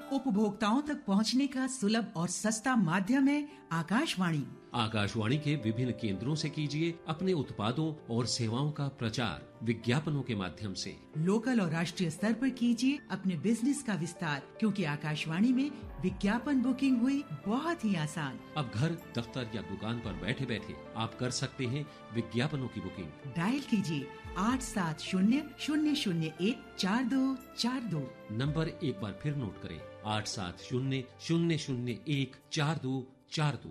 उपभोक्ताओं तक पहुंचने का सुलभ और सस्ता माध्यम है आकाशवाणी। आकाशवाणी के विभिन्न केंद्रों से कीजिए अपने उत्पादों और सेवाओं का प्रचार विज्ञापनों के माध्यम से। लोकल और राष्ट्रीय स्तर पर कीजिए अपने बिजनेस का विस्तार, क्योंकि आकाशवाणी में विज्ञापन बुकिंग हुई बहुत ही आसान। अब घर, दफ्तर या दुकान पर बैठे बैठे आप कर सकते हैं विज्ञापनों की बुकिंग। डायल कीजिए 8700014242। नंबर एक बार फिर नोट करें, 8700014242।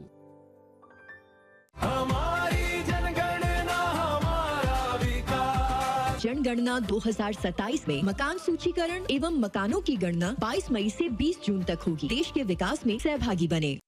हमारी जनगणना हमारा विकास। जनगणना 2027 में मकान सूचीकरण एवं मकानों की गणना 22 मई से 20 जून तक होगी। देश के विकास में सहभागी बने।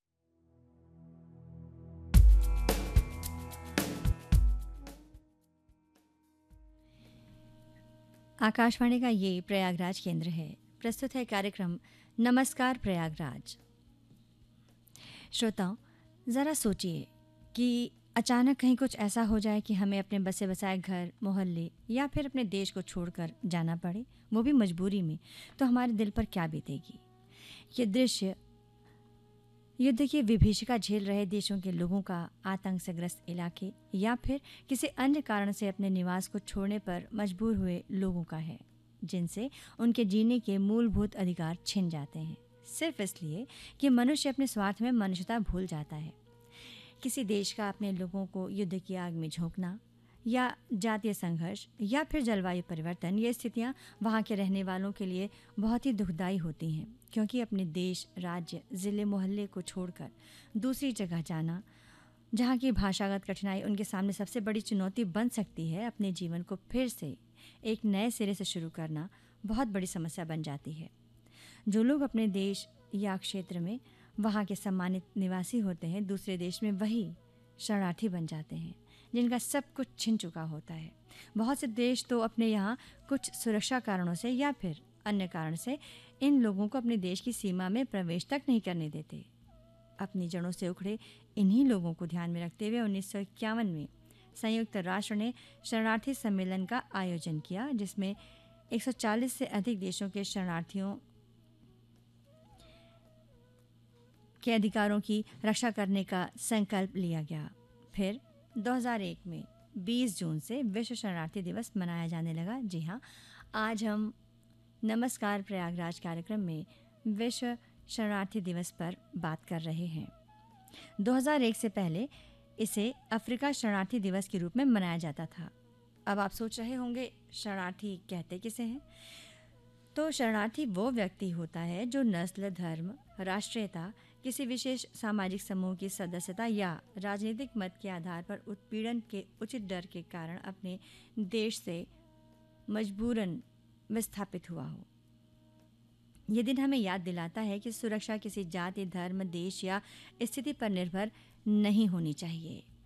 आकाशवाणी का ये प्रयागराज केंद्र है। प्रस्तुत है कार्यक्रम नमस्कार प्रयागराज। श्रोताओं, ज़रा सोचिए कि अचानक कहीं कुछ ऐसा हो जाए कि हमें अपने बसे बसाए घर, मोहल्ले या फिर अपने देश को छोड़कर जाना पड़े, वो भी मजबूरी में, तो हमारे दिल पर क्या बीतेगी। ये दृश्य युद्ध की विभीषिका झेल रहे देशों के लोगों का, आतंक से ग्रस्त इलाके या फिर किसी अन्य कारण से अपने निवास को छोड़ने पर मजबूर हुए लोगों का है, जिनसे उनके जीने के मूलभूत अधिकार छिन जाते हैं, सिर्फ इसलिए कि मनुष्य अपने स्वार्थ में मनुष्यता भूल जाता है। किसी देश का अपने लोगों को युद्ध की आग में झोंकना या जातीय संघर्ष या फिर जलवायु परिवर्तन, ये स्थितियां वहां के रहने वालों के लिए बहुत ही दुखदाई होती हैं, क्योंकि अपने देश, राज्य, ज़िले, मोहल्ले को छोड़कर दूसरी जगह जाना, जहां की भाषागत कठिनाई उनके सामने सबसे बड़ी चुनौती बन सकती है, अपने जीवन को फिर से एक नए सिरे से शुरू करना बहुत बड़ी समस्या बन जाती है। जो लोग अपने देश या क्षेत्र में वहाँ के सम्मानित निवासी होते हैं, दूसरे देश में वही शरणार्थी बन जाते हैं, जिनका सब कुछ छिन चुका होता है। बहुत से देश तो अपने यहाँ कुछ सुरक्षा कारणों से या फिर अन्य कारण से इन लोगों को अपने देश की सीमा में प्रवेश तक नहीं करने देते। अपनी जड़ों से उखड़े इन्हीं लोगों को ध्यान में रखते हुए 1951 में संयुक्त राष्ट्र ने शरणार्थी सम्मेलन का आयोजन किया, जिसमें 140 से अधिक देशों के शरणार्थियों के अधिकारों की रक्षा करने का संकल्प लिया गया। फिर 2001 में 20 जून से विश्व शरणार्थी दिवस मनाया जाने लगा। जी हाँ, आज हम नमस्कार प्रयागराज कार्यक्रम में विश्व शरणार्थी दिवस पर बात कर रहे हैं। 2001 से पहले इसे अफ्रीका शरणार्थी दिवस के रूप में मनाया जाता था। अब आप सोच रहे होंगे, शरणार्थी कहते किसे हैं? तो शरणार्थी वो व्यक्ति होता है जो नस्ल, धर्म, राष्ट्रीयता, किसी विशेष सामाजिक समूह की सदस्यता या राजनीतिक मत के आधार पर उत्पीड़न के उचित डर के कारण अपने देश से मजबूरन विस्थापित हुआ हो। ये दिन हमें याद दिलाता है कि सुरक्षा किसी जाति, धर्म, देश या स्थिति पर निर्भर नहीं होनी चाहिए।